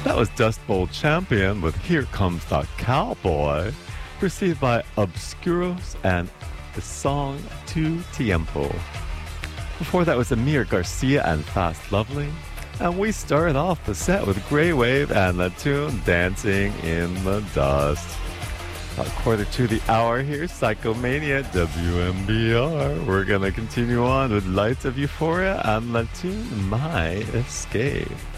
That was Dust Bowl Champion with Here Comes the Cowboy, preceded by Obscuros and the song Tu Tiempo. Before that was Amir Garcia and Fast Lovely. And we started off the set with Grey Wave and the tune Dancing in the Dust. About quarter to the hour here, Psychomania, WMBR. We're going to continue on with Lights of Euphoria and the tune My Escape.